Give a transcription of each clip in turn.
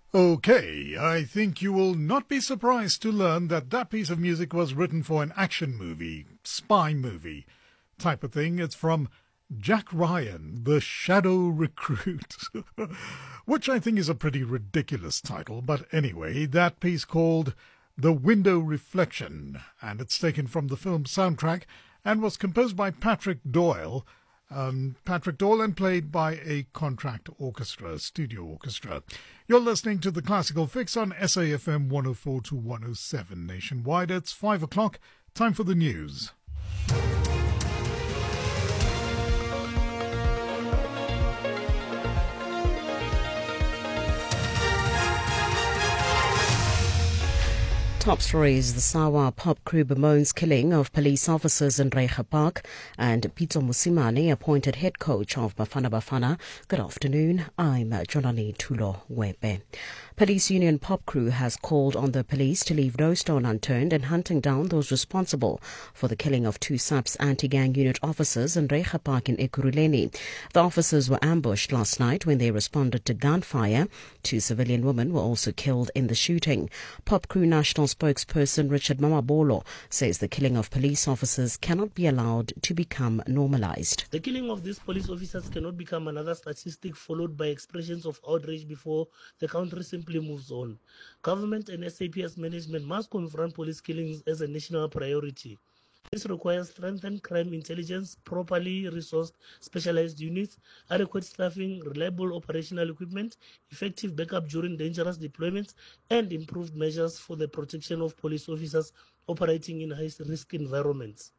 Okay, I think you will not be surprised to learn that that piece of music was written for an action movie, spy movie type of thing. It's from Jack Ryan, The Shadow Recruit, which I think is a pretty ridiculous title. But anyway, that piece called The Window Reflection, and it's taken from the film soundtrack and was composed by Patrick Doyle, and played by a contract orchestra, studio orchestra. You're listening to the Classical Fix on SAFM 104 to 107 nationwide. It's 5 o'clock, time for the news. Top stories: the Sawa pop crew bemoans killing of police officers in Reiger Park, and Pitso Musimane appointed head coach of Bafana Bafana. Good afternoon, I'm Jonani Tulo Webe. Police union pop crew has called on the police to leave no stone unturned in hunting down those responsible for the killing of two SAPS anti-gang unit officers in Reiger Park in Ekurhuleni. The officers were ambushed last night when they responded to gunfire. Two civilian women were also killed in the shooting. Pop crew national spokesperson Richard Mamabolo says the killing of police officers cannot be allowed to become normalized. The killing of these police officers cannot become another statistic followed by expressions of outrage before the country simply moves on. Government and SAPS management must confront police killings as a national priority. This requires strengthened crime intelligence, properly resourced specialized units, adequate staffing, reliable operational equipment, effective backup during dangerous deployments, and improved measures for the protection of police officers operating in high-risk environments.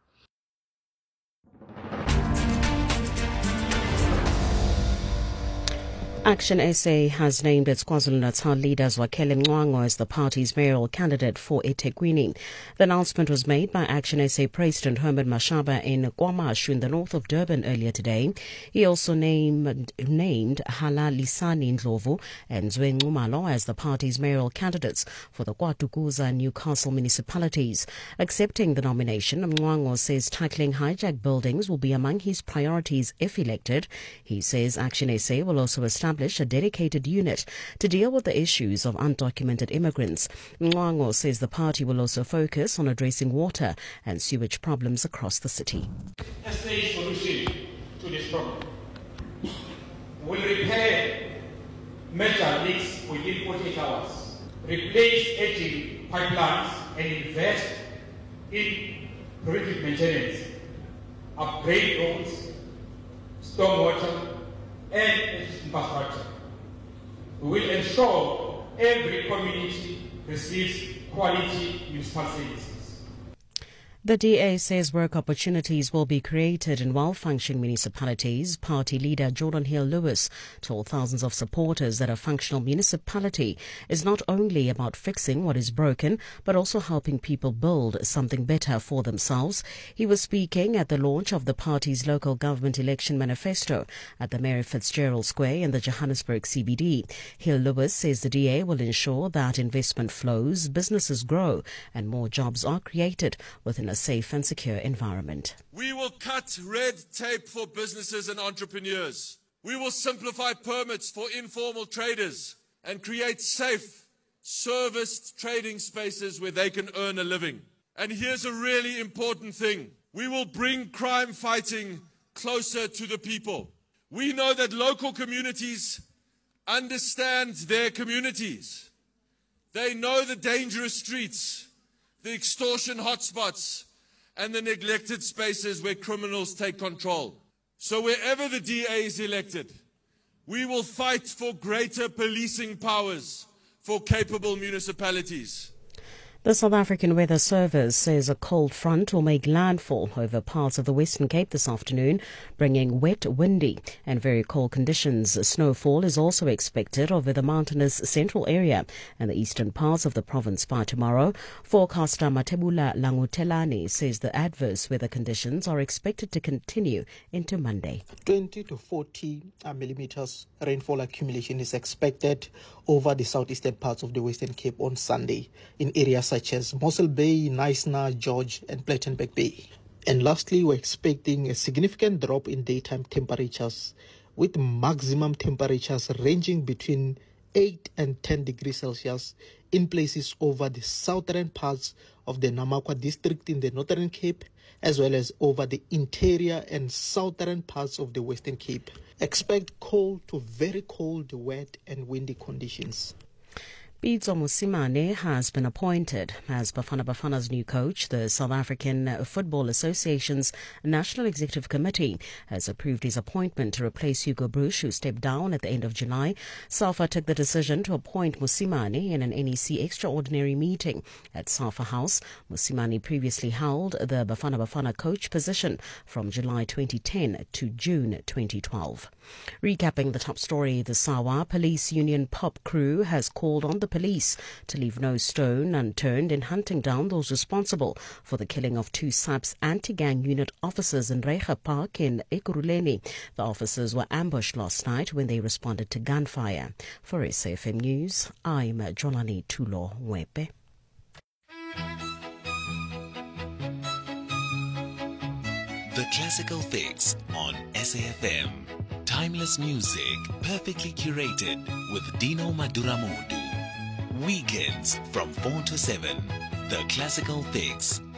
Action SA has named its KwaZulu-Natal leader Zwakele Mncwango as the party's mayoral candidate for eThekwini. The announcement was made by Action SA President Herman Mashaba in KwaMashu in the north of Durban earlier today. He also named Hala Lisani Ndlovu and Zwe Ngumalo as the party's mayoral candidates for the KwaDukuza and Newcastle municipalities. Accepting the nomination, Mncwango says tackling hijacked buildings will be among his priorities if elected. He says Action SA will also establish a dedicated unit to deal with the issues of undocumented immigrants. Mncwango says the party will also focus on addressing water and sewage problems across the city. SA's solution to this problem will repair major leaks within 48 hours, replace aging pipelines, and invest in preventive maintenance, upgrade roads, stormwater, and infrastructure. We will ensure every community receives quality municipal services. The DA says work opportunities will be created in well-functioning municipalities. Party leader Jordan Hill-Lewis told thousands of supporters that a functional municipality is not only about fixing what is broken, but also helping people build something better for themselves. He was speaking at the launch of the party's local government election manifesto at the Mary Fitzgerald Square in the Johannesburg CBD. Hill-Lewis says the DA will ensure that investment flows, businesses grow, and more jobs are created within a safe and secure environment. We will cut red tape for businesses and entrepreneurs. We will simplify permits for informal traders and create safe, serviced trading spaces where they can earn a living. And here's a really important thing. We will bring crime fighting closer to the people. We know that local communities understand their communities. They know the dangerous streets, the extortion hotspots, and the neglected spaces where criminals take control. So wherever the DA is elected, we will fight for greater policing powers for capable municipalities. The South African Weather Service says a cold front will make landfall over parts of the Western Cape this afternoon, bringing wet, windy and very cold conditions. Snowfall is also expected over the mountainous central area and the eastern parts of the province by tomorrow. Forecaster Matebula Langutelani says the adverse weather conditions are expected to continue into Monday. 20 to 40 millimeters rainfall accumulation is expected over the southeastern parts of the Western Cape on Sunday in areas such as Mossel Bay, Knysna, George and Plettenberg Bay. And lastly, we're expecting a significant drop in daytime temperatures, with maximum temperatures ranging between 8 and 10 degrees Celsius in places over the southern parts of the Namakwa district in the Northern Cape, as well as over the interior and southern parts of the Western Cape. Expect cold to very cold, wet and windy conditions. Pitso Mosimane has been appointed as Bafana Bafana's new coach. The South African Football Association's National Executive Committee has approved his appointment to replace Hugo Bruce, who stepped down at the end of July. SAFA took the decision to appoint Mosimane in an NEC extraordinary meeting at SAFA House. Mosimane previously held the Bafana Bafana coach position from July 2010 to June 2012. Recapping the top story, the SAWA Police Union pop crew has called on the police to leave no stone unturned in hunting down those responsible for the killing of 2 SAPS anti-gang unit officers in Reicha Park in Ekurhuleni. The officers were ambushed last night when they responded to gunfire. For SAFM News, I'm Jolani Tulo Wepe. The Classical Fix on SAFM. Timeless music, perfectly curated with Dino Maduramudu. Weekends from 4 to 7. The Classical Fix